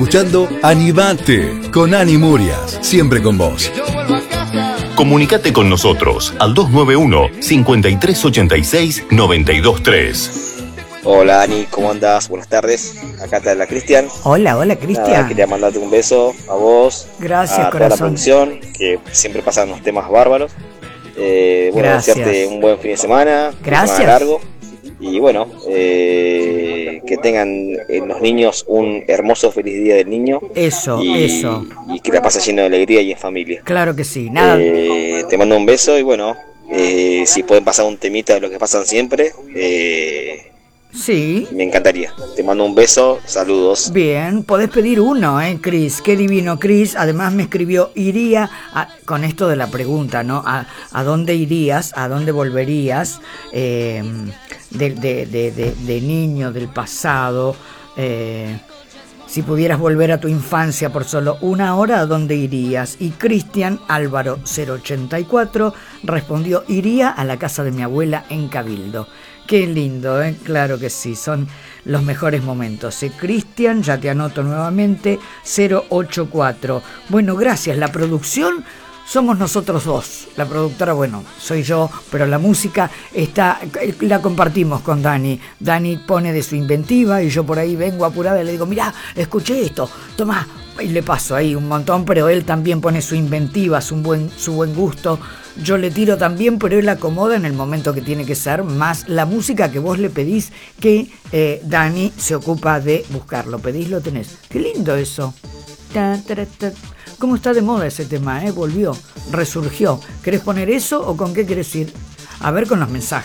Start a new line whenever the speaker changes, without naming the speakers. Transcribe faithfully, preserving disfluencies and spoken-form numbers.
Escuchando Animate con Ani Murias, siempre con vos.
Comunicate con nosotros al dos nueve uno, cinco tres ocho seis, nueve dos tres.
Hola Ani, ¿cómo andás? Buenas tardes, acá está la Cristian.
Hola, hola Cristian.
Nada, quería mandarte un beso a vos,
gracias,
a
corazón.
toda la producción, que siempre pasan unos temas bárbaros. Eh, bueno,
gracias.
desearte un buen fin de semana,
gracias.
Un largo. Y bueno, eh, que tengan eh, los niños un hermoso feliz día del niño.
Eso,
y,
eso.
Y que la pases lleno de alegría y en familia.
Claro que sí, nada.
Eh, te mando un beso y bueno, eh, si pueden pasar un temita de lo que pasan siempre, eh,
sí.
Me encantaría. Te mando un beso, saludos.
Bien, podés pedir uno, ¿eh, Cris? Qué divino, Cris. Además me escribió, iría, a, con esto de la pregunta, ¿no? ¿A, a dónde irías? ¿A dónde volverías? Eh, de, de, de, de, de niño, del pasado. Eh, si pudieras volver a tu infancia por solo una hora, ¿a dónde irías? Y Cristian Álvaro cero ochenta y cuatro respondió, iría a la casa de mi abuela en Cabildo. Qué lindo, ¿eh? Claro que sí, son los mejores momentos. ¿eh? Cristian, ya te anoto nuevamente, cero ochenta y cuatro. Bueno, gracias. La producción somos nosotros dos. La productora, bueno, soy yo, pero la música está, la compartimos con Dani. Dani pone de su inventiva y yo por ahí vengo apurada y le digo, mirá, escuché esto, tomá. Y le paso ahí un montón, pero él también pone su inventiva, su buen, su buen gusto. Yo le tiro también, pero él acomoda en el momento que tiene que ser, más la música que vos le pedís, que eh, Dani se ocupa de buscar. Lo pedís, lo tenés. Qué lindo eso. Ta, ta, ta. ¿Cómo está de moda ese tema? Eh? Volvió, resurgió. ¿Querés poner eso o con qué querés ir? A ver con los mensajes.